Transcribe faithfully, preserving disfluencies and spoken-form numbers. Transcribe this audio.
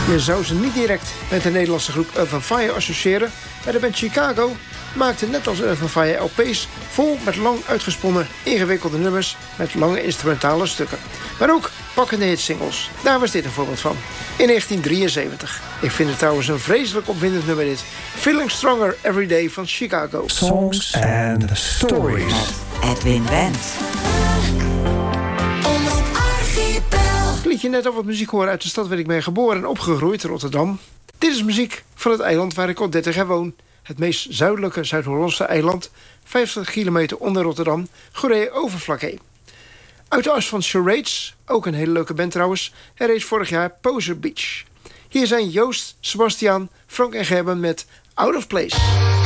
Je zou ze niet direct met de Nederlandse groep Earth and Fire associëren, maar de band Chicago maakte net als Earth and Fire L P's vol met lang uitgesponnen, ingewikkelde nummers met lange instrumentale stukken. Maar ook pakkende hitsingles. Daar was dit een voorbeeld van. In negentien drieënzeventig. Ik vind het trouwens een vreselijk opwindend nummer dit. Feeling Stronger Every Day van Chicago. Songs and Stories. Edwin Wendt. Ik liet je net al wat muziek horen uit de stad waar ik ben geboren en opgegroeid, Rotterdam. Dit is muziek van het eiland waar ik al dertig jaar woon. Het meest zuidelijke Zuid-Hollandse eiland, vijftig kilometer onder Rotterdam, Goeree-Overflakkee. Uit de as van Charades, ook een hele leuke band trouwens, herreed vorig jaar Poser Beach. Hier zijn Joost, Sebastiaan, Frank en Gerben met Out of Place.